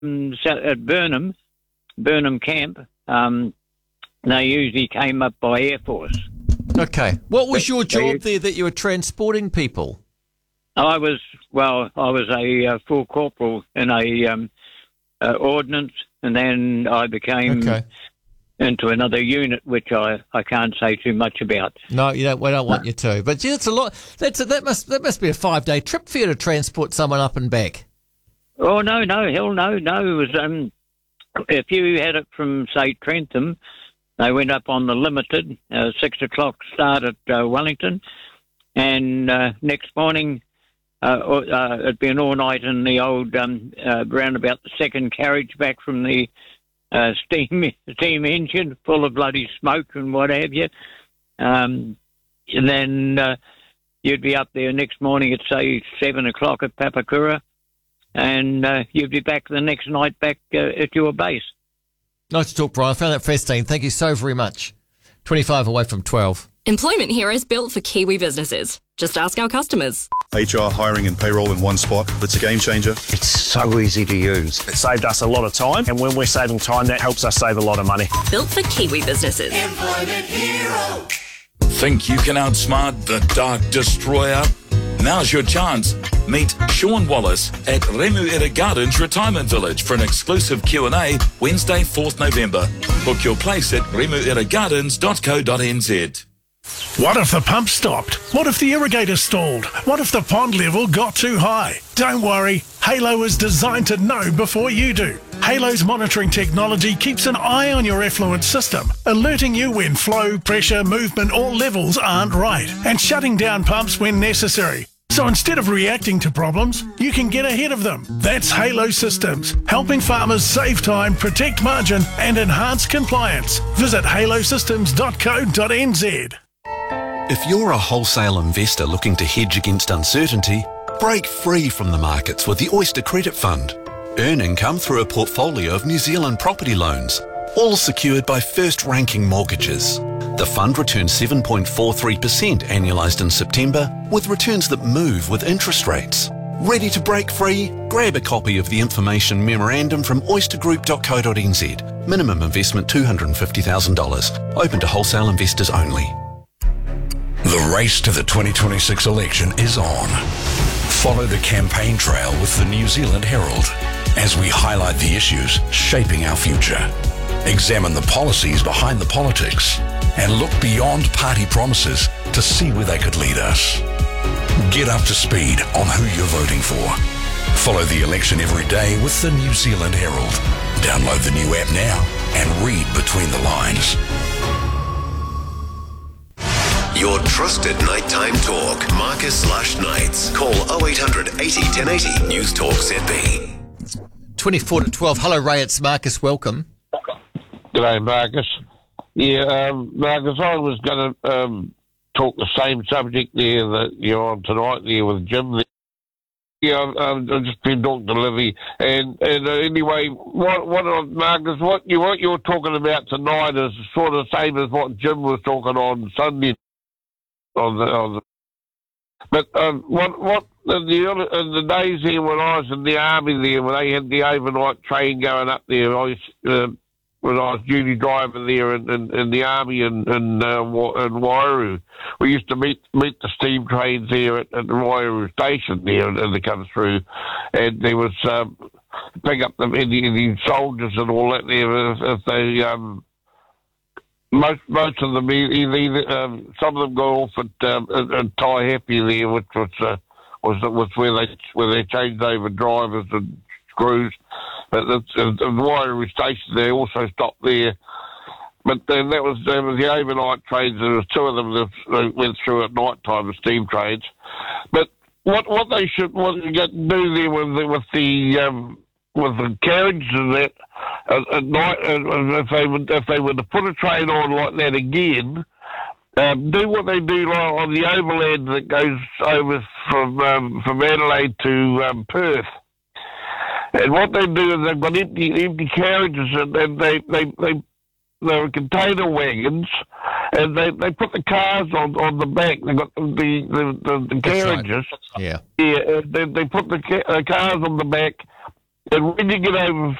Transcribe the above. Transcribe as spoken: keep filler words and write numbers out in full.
um, at Burnham, Burnham Camp, um, they usually came up by Air Force. Okay. What was your job they, there that you were transporting people? I was, well, I was a uh, full corporal in a um, uh, ordnance, and then I became Okay. into another unit, which I, I can't say too much about. No, you don't. We don't want you to. But yeah, it's a lot. That's a, that must that must be a five day trip for you to transport someone up and back. Oh no, no, hell no, no. It was um, if you had it from say Trentham, they went up on the limited uh, six o'clock start at uh, Wellington, and uh, next morning. Uh, uh, it'd been all night in the old, um, uh, round about the second carriage back from the uh, steam steam engine, full of bloody smoke and what have you. Um, and then uh, you'd be up there next morning at, say, seven o'clock at Papakura, and uh, you'd be back the next night back uh, at your base. Nice to talk, Brian. I found that fascinating. Thank you so very much. twenty-five away from twelve. Employment Heroes built for Kiwi businesses. Just ask our customers. H R, hiring and payroll in one spot. It's a game changer. It's so easy to use. It saved us a lot of time, and when we're saving time, that helps us save a lot of money. Built for Kiwi businesses. Employment Hero. Think you can outsmart the Dark Destroyer? Now's your chance. Meet Sean Wallace at Remuera Gardens Retirement Village for an exclusive Q and A Wednesday, fourth November. Book your place at remuera gardens dot co dot n z. What if the pump stopped? What if the irrigator stalled? What if the pond level got too high? Don't worry, Halo is designed to know before you do. Halo's monitoring technology keeps an eye on your effluent system, alerting you when flow, pressure, movement or levels aren't right, and shutting down pumps when necessary. So instead of reacting to problems, you can get ahead of them. That's Halo Systems, helping farmers save time, protect margin and enhance compliance. Visit halo systems dot co dot n z. If you're a wholesale investor looking to hedge against uncertainty, break free from the markets with the Oyster Credit Fund. Earn income through a portfolio of New Zealand property loans, all secured by first-ranking mortgages. The fund returns seven point four three percent annualised in September, with returns that move with interest rates. Ready to break free? Grab a copy of the information memorandum from oyster group dot co dot n z. Minimum investment two hundred fifty thousand dollars. Open to wholesale investors only. The race to the twenty twenty-six election is on. Follow the campaign trail with the New Zealand Herald as we highlight the issues shaping our future, examine the policies behind the politics, and look beyond party promises to see where they could lead us. Get up to speed on who you're voting for. Follow the election every day with the New Zealand Herald. Download the new app now and read between the lines. Your trusted nighttime talk. Marcus Lush Nights. Call oh eight hundred eighty ten eighty. News Talk Z B. twenty-four to twelve. Hello, Ray. It's Marcus. Welcome. G'day, Marcus. Yeah, um, Marcus, I was going to um, talk the same subject there that you're on tonight there with Jim. Yeah, I've, I've just been talking to Livy, and and uh, anyway, what what uh, Marcus, what you what you're talking about tonight is sort of the same as what Jim was talking on Sunday. On the, on the, but um, what what in the other, in the days here when I was in the army there, when they had the overnight train going up there, I used, uh, when I was duty driver there in, in, in the army in in, uh, in Wairu, we used to meet meet the steam trains there at, at the Wairu station there, and, and they come through, and there was um, pick up the Indian, Indian soldiers and all that there if, if they. Um, Most most of them, either, either, um, some of them got off at, um, at, at Tai Happy there, which was uh, was was where they where they changed over drivers and crews. But the, the, the Wairu station, they also stopped there. But then that was, there was the overnight trains. There was two of them that went through at night time, the steam trains. But what what they should what you get to do there with the, with the um, with the carriages and that. At, at night, uh, if they would, if they were to put a train on like that again, um, do what they do like on the overland that goes over from um, from Adelaide to um, Perth. And what they do is they've got empty empty carriages, and, and they they they they're container wagons, and they, they put the cars on, on the back. They got the the, the, the carriages. Right. Yeah, yeah. They they put the ca- uh, cars on the back. And when you get over